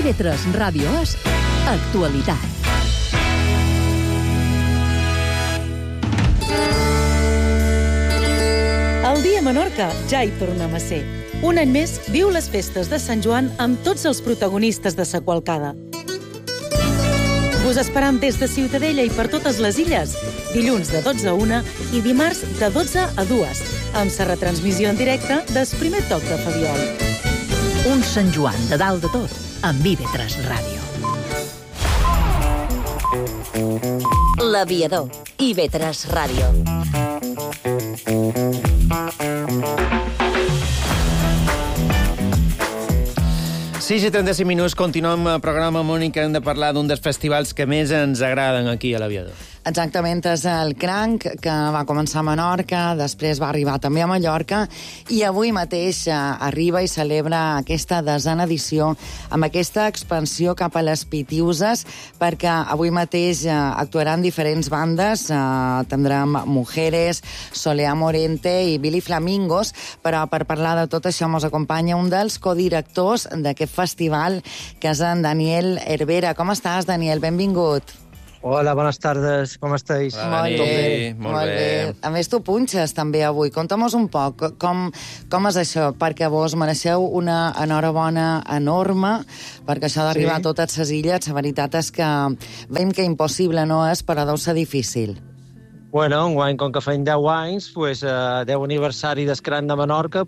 IB3 Ràdio és Actualitat. El dia a Menorca ja hi tornem a ser. Un any més viu les festes de Sant Joan amb tots els protagonistes de sa qualcada. Us esperam des de Ciutadella i per totes les illes, dilluns de 12 a 1 i dimarts de 12 a 2, amb sa retransmissió en directe del primer toc de Fabiol. Un Sant Joan de dalt de tot, amb IB3 Ràdio. L'Aviador, IB3 Ràdio. Sí, 35 minuts, continuem el programa, Mònica, hem de parlar d'un dels festivals que més ens agraden aquí a l'Aviador. Exactament, és el Cranc, que va començar a Menorca, després va arribar també a Mallorca, i avui mateix arriba i celebra aquesta 10a edició amb aquesta expansió cap a les Pitiuses, perquè avui mateix actuaran diferents bandes, tindrem Mujeres, Soleá Morente i Billy Flamingos, però per parlar de tot això ens acompanya un dels codirectors d'aquest festival, que és en Daniel Hervera. Com estàs, Daniel? Benvingut. Hola, buenas tardes, ¿cómo estáis? Molt bé, molt bé. A més, tu punxes també avui. Conta'm-nos un poc com és això, perquè vos mereixeu una enhorabona enorme, perquè això d'arribar a totes les illes, la veritat és que veiem que impossible no és, però deu ser difícil. Bueno, enguany, com que feim 10 anys, 10 aniversari d'Escran de Menorca,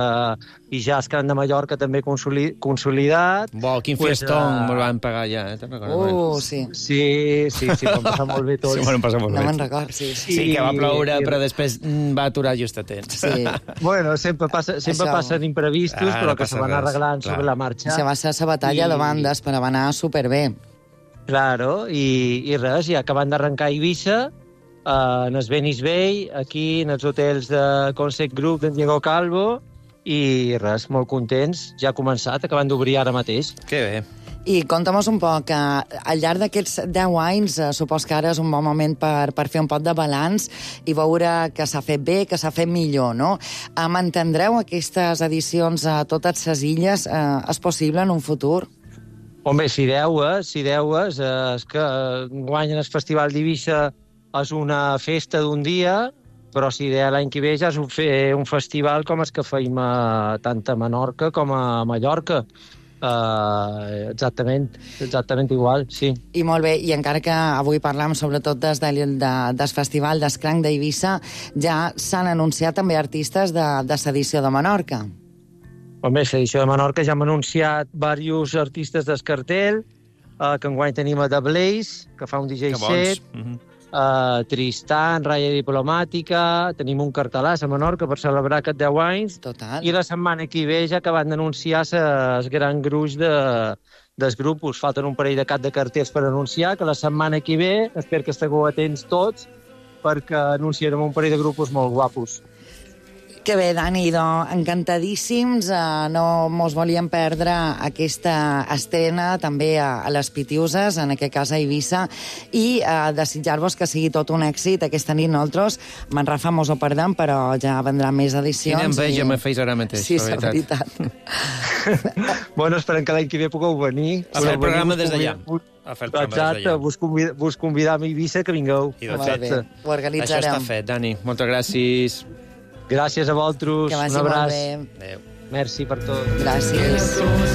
i ja Escran de Mallorca també consolidat. Bo, quin festón me'l van pagar ja, te'n recordes? Sí. Sí, vam passar molt bé tots. Sí, m'ho passar molt bé. No me'n record, sí. Sí, que va ploure, però després va aturar just a temps. Sí. Bueno, sempre passen imprevistos, però que se van arreglant sobre la marxa. Això va ser la batalla de bandes, però va anar superbé. Claro, i res, ja acabant d'arrencar a Eivissa, en el Venice Bay, aquí en els hotels de Concept Group d'en Diego Calvo, i res, molt contents. Ja ha començat, acabant d'obrir ara mateix. Que bé. I conta'm un poc, al llarg d'aquests 10 anys, supos que ara és un bon moment per fer un pot de balanç i veure que s'ha fet bé, que s'ha fet millor, no? Mantindreu aquestes edicions a totes les illes? És possible en un futur? Home, si deu és que guanyen el Festival d'Eivissa és una festa d'un dia, però si de l'any que ve ja és fer un festival com els que feim tant a Menorca com a Mallorca. Exactament igual, sí. I molt bé, i encara que avui parlam sobretot del festival d'Escranc d'Eivissa, ja s'han anunciat també artistes de l'edició de Menorca. Home, l'edició de Menorca ja hem anunciat diversos artistes del cartell, que enguany tenim a The Blaze, que fa un DJ set, Tristan, Raya Diplomàtica, tenim un cartelàs a Menorca per celebrar aquests 10 anys. Total. I la setmana que ve ja acaben d'anunciar el gran gruix dels grupos. Falten un parell de cap de cartells per anunciar, que la setmana que ve, espero que estigueu atents tots, perquè anunciarem un parell de grupos molt guapos. Que bé, Dani, encantadíssims. No mos volíem perdre aquesta estrena també a les Pitiuses, en aquest cas a Eivissa, i desitjar-vos que sigui tot un èxit aquesta nit. Nosaltres, Manrafa, mos ho perdem, però ja vendran més edicions. Quina enveja me feis ara mateix, sí, la veritat. Bueno, esperem que l'any que ve pugueu venir. A fer el programa des d'allà. Exacte, vos convidam a Eivissa que vingueu. Molt bé, ho organitzarem. Això està fet, Dani. Moltes gràcies. Gràcies a vosaltres. Que vagi un abraç. molt bé. Adéu. Merci per tot. Gràcies.